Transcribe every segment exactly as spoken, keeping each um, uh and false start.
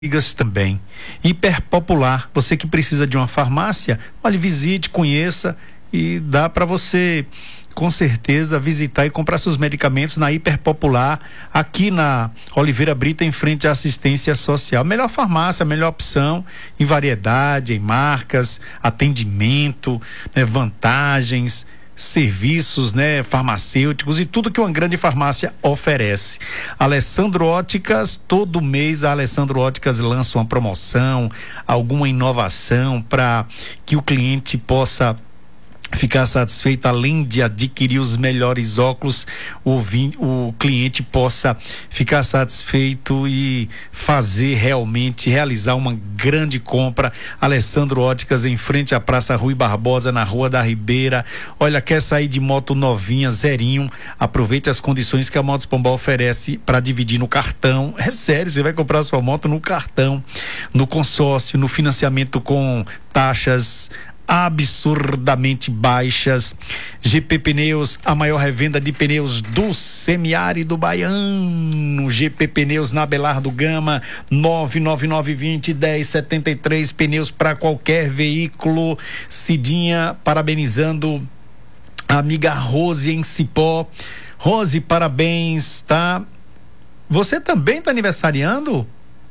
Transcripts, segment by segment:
amigas também. Hiperpopular, você que precisa de uma farmácia, olhe, visite, conheça e dá para você com certeza visitar e comprar seus medicamentos na Hiperpopular, aqui na Oliveira Brito, em frente à assistência social. Melhor farmácia, melhor opção em variedade, em marcas, atendimento, né, vantagens, serviços, né, farmacêuticos e tudo que uma grande farmácia oferece. Alessandro Óticas, todo mês a Alessandro Óticas lança uma promoção, alguma inovação para que o cliente possa ficar satisfeito, além de adquirir os melhores óculos, o, vi, o cliente possa ficar satisfeito e fazer realmente, realizar uma grande compra. Alessandro Óticas, em frente à Praça Rui Barbosa, na Rua da Ribeira. Olha, quer sair de moto novinha, zerinho, aproveite as condições que a Motos Pombal oferece para dividir no cartão. É sério, você vai comprar sua moto no cartão, no consórcio, no financiamento com taxas absurdamente baixas. G P Pneus, a maior revenda de pneus do semiárido baiano. G P Pneus na Abelardo Gama, nove nove nove vinte dez setenta e três, pneus para qualquer veículo. Cidinha parabenizando a amiga Rose em Cipó. Rose, parabéns, tá? Você também tá aniversariando?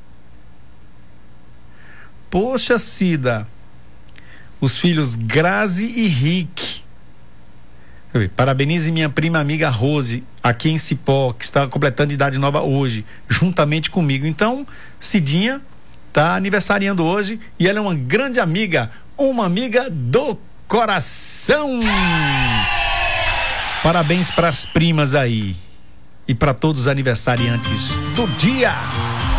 Poxa, Cida. Os filhos Grazi e Rick. Parabenize minha prima amiga Rose, aqui em Cipó, que está completando idade nova hoje, juntamente comigo. Então, Cidinha está aniversariando hoje e ela é uma grande amiga, uma amiga do coração. Parabéns para as primas aí e para todos os aniversariantes do dia.